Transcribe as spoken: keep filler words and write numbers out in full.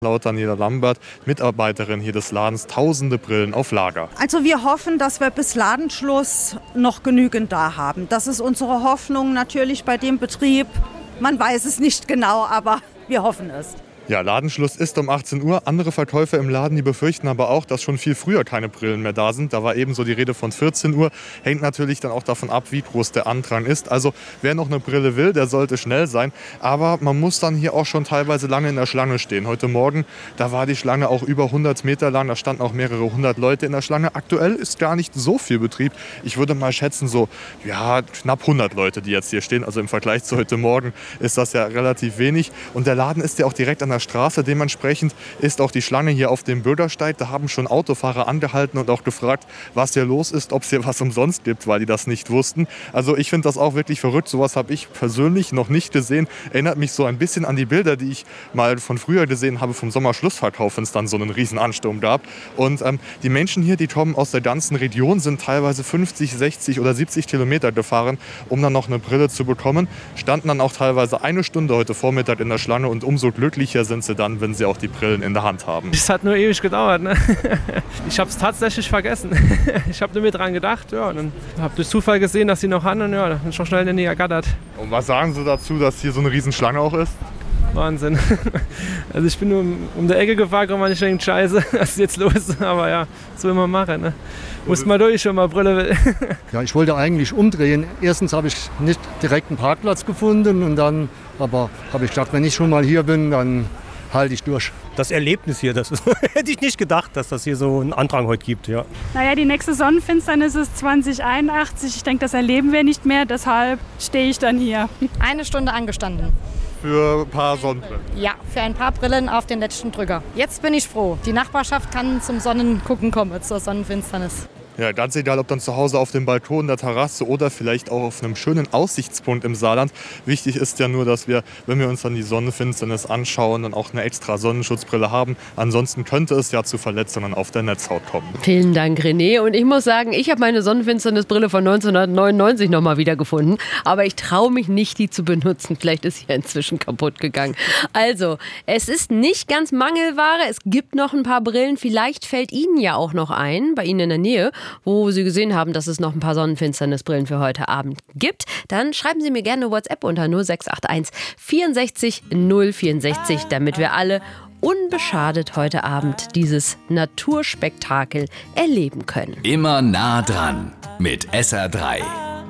Laut Daniela Lambert, Mitarbeiterin hier des Ladens, tausende Brillen auf Lager. Also wir hoffen, dass wir bis Ladenschluss noch genügend da haben. Das ist unsere Hoffnung natürlich bei dem Betrieb. Man weiß es nicht genau, aber wir hoffen es. Ja, Ladenschluss ist um achtzehn Uhr. Andere Verkäufer im Laden, die befürchten aber auch, dass schon viel früher keine Brillen mehr da sind. Da war eben so die Rede von vierzehn Uhr. Hängt natürlich dann auch davon ab, wie groß der Andrang ist. Also wer noch eine Brille will, der sollte schnell sein. Aber man muss dann hier auch schon teilweise lange in der Schlange stehen. Heute Morgen, da war die Schlange auch über hundert Meter lang. Da standen auch mehrere hundert Leute in der Schlange. Aktuell ist gar nicht so viel Betrieb. Ich würde mal schätzen, so ja, knapp hundert Leute, die jetzt hier stehen. Also im Vergleich zu heute Morgen ist das ja relativ wenig. Und der Laden ist ja auch direkt an der Straße. Dementsprechend ist auch die Schlange hier auf dem Bürgersteig. Da haben schon Autofahrer angehalten und auch gefragt, was hier los ist, ob es hier was umsonst gibt, weil die das nicht wussten. Also ich finde das auch wirklich verrückt. Sowas habe ich persönlich noch nicht gesehen. Erinnert mich so ein bisschen an die Bilder, die ich mal von früher gesehen habe vom Sommerschlussverkauf, wenn es dann so einen riesen Ansturm gab. Und ähm, die Menschen hier, die kommen aus der ganzen Region, sind teilweise fünfzig, sechzig oder siebzig Kilometer gefahren, um dann noch eine Brille zu bekommen. Standen dann auch teilweise eine Stunde heute Vormittag in der Schlange und umso glücklicher sind sie dann, wenn sie auch die Brillen in der Hand haben. Es hat nur ewig gedauert. Ne? Ich habe es tatsächlich vergessen. Ich habe nur mir dran gedacht. Ja, und dann habe durch Zufall gesehen, dass sie noch haben und ja, dann bin ich schon schnell in die ergattert. Und was sagen Sie dazu, dass hier so eine Riesenschlange auch ist? Wahnsinn. Also ich bin nur um, um die Ecke gefahren und man nicht denkt, scheiße, was ist jetzt los? Aber ja, so will man machen. Ne? Muss mal durch, wenn man Brille will. Ja, ich wollte eigentlich umdrehen. Erstens habe ich nicht direkt einen Parkplatz gefunden und dann aber habe ich gedacht, wenn ich schon mal hier bin, dann halte ich durch. Das Erlebnis hier, das ist, hätte ich nicht gedacht, dass das hier so einen Andrang heute gibt. Ja. Naja, die nächste Sonnenfinsternis ist zwanzig einundachtzig. Ich denke, das erleben wir nicht mehr, deshalb stehe ich dann hier. Eine Stunde angestanden. Für ein paar Sonnenbrillen? Ja, für ein paar Brillen auf den letzten Drücker. Jetzt bin ich froh. Die Nachbarschaft kann zum Sonnengucken kommen, zur Sonnenfinsternis. Ja, ganz egal, ob dann zu Hause auf dem Balkon, der Terrasse oder vielleicht auch auf einem schönen Aussichtspunkt im Saarland. Wichtig ist ja nur, dass wir, wenn wir uns dann die Sonnenfinsternis anschauen, dann auch eine extra Sonnenschutzbrille haben. Ansonsten könnte es ja zu Verletzungen auf der Netzhaut kommen. Vielen Dank, René. Und ich muss sagen, ich habe meine Sonnenfinsternisbrille von neunzehnhundertneunundneunzig noch mal wieder gefunden. Aber ich traue mich nicht, die zu benutzen. Vielleicht ist sie ja inzwischen kaputt gegangen. Also, es ist nicht ganz Mangelware. Es gibt noch ein paar Brillen. Vielleicht fällt Ihnen ja auch noch ein, bei Ihnen in der Nähe, wo Sie gesehen haben, dass es noch ein paar Sonnenfinsternisbrillen für heute Abend gibt. Dann schreiben Sie mir gerne WhatsApp unter null sechs acht eins vierundsechzig null vierundsechzig, damit wir alle unbeschadet heute Abend dieses Naturspektakel erleben können. Immer nah dran mit S R drei.